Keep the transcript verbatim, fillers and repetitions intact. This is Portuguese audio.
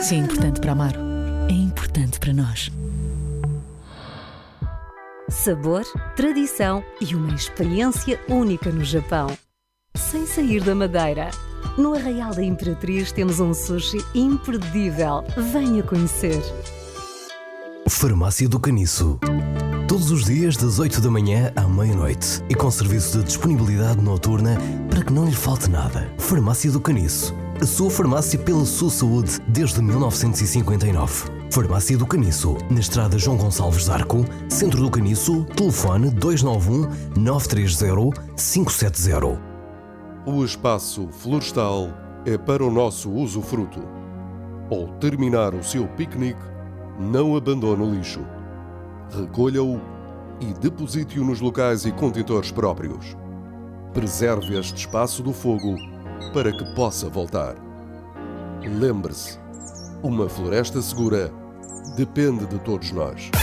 Se é importante para Amaro, é importante para nós. Sabor, tradição e uma experiência única no Japão. Sem sair da Madeira. No Arraial da Imperatriz temos um sushi imperdível. Venha conhecer. Farmácia do Caniço. Todos os dias das oito da manhã à meia-noite e com serviço de disponibilidade noturna para que não lhe falte nada. Farmácia do Caniço. A sua farmácia pela sua saúde desde mil novecentos e cinquenta e nove. Farmácia do Caniço, na estrada João Gonçalves d'Arco, Centro do Caniço, telefone dois nove um, nove três zero, cinco sete zero. O espaço florestal é para o nosso usufruto. Ao terminar o seu piquenique, não abandone o lixo. Recolha-o e deposite-o nos locais e contentores próprios. Preserve este espaço do fogo para que possa voltar. Lembre-se, uma floresta segura depende de todos nós.